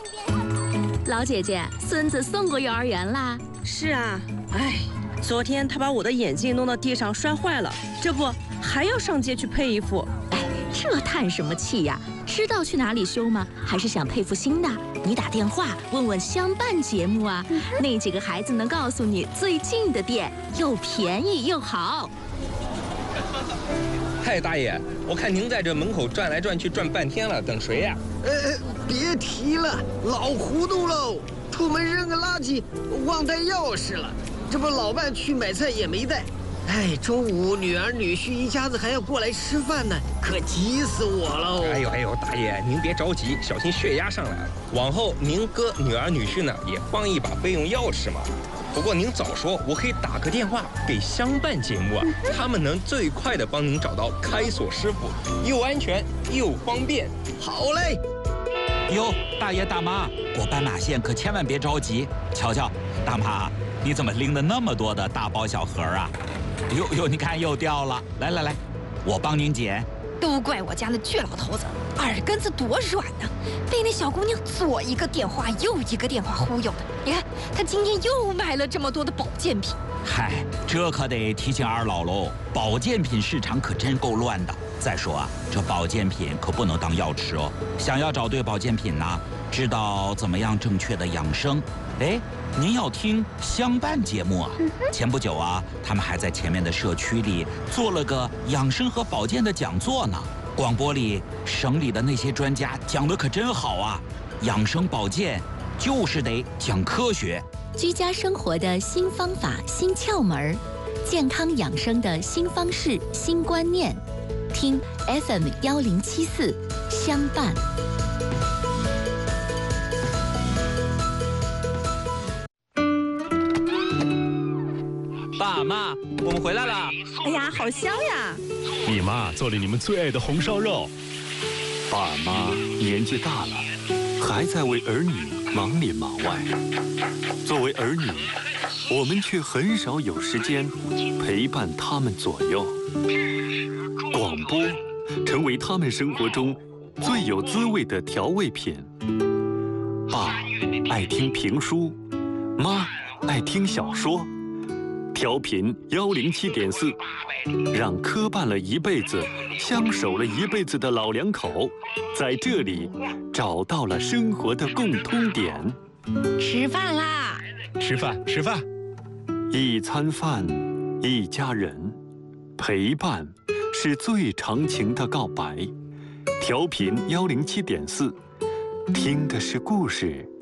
老姐姐，孙子送过幼儿园啦？ 是啊，哎，昨天他把我的眼镜弄到地上摔坏了，这不还要上街去配一副。 哎，这叹什么气呀？知道去哪里修吗？还是想配副新的？你打电话问问相伴节目啊，那几个孩子能告诉你最近的店，又便宜又好。 嗨，大爷，我看您在这门口转来转去转半天了，等谁呀？ 别提了，老糊涂喽！出门扔个垃圾，忘带钥匙了。这不老伴去买菜也没带。哎，中午女儿女婿一家子还要过来吃饭呢，可急死我喽！ 哎呦，大爷，您别着急，小心血压上来了。往后您哥女儿女婿呢也放一把备用钥匙嘛。不过您早说，我可以打个电话给相伴节目啊，他们能最快的帮您找到开锁师傅，又安全又方便。 好嘞。 哟，大爷大妈，过斑马线可千万别着急。瞧瞧，大妈，你怎么拎了那么多的大包小盒啊？哟，你看又掉了。来，我帮您捡。 都怪我家那倔老头子，耳根子多软呢，被那小姑娘左一个电话右一个电话忽悠的。你看，他今天又买了这么多的保健品。 嗨，这可得提醒二老喽，保健品市场可真够乱的。再说啊，这保健品可不能当药吃哦。想要找对保健品呢，知道怎么样正确的养生，哎，您要听相伴节目啊。前不久啊，他们还在前面的社区里做了个养生和保健的讲座呢。广播里省里的那些专家讲的可真好啊，养生保健就是得讲科学。 居家生活的新方法、新窍门，健康养生的新方式、新观念。听 FM1074相伴。 爸妈，我们回来了。 哎呀，好香呀！ 你妈做了你们最爱的红烧肉。 爸妈年纪大了，还在为儿女忙里忙外。作为儿女，我们却很少有时间陪伴他们左右。广播成为他们生活中最有滋味的调味品。爸爱听评书，妈爱听小说。调频107.4，让磕绊了一辈子、相守了一辈子的老两口，在这里找到了生活的共通点。 吃饭啦！ 吃饭。 一餐饭，一家人，陪伴是最长情的告白。调频107.4，听的是故事，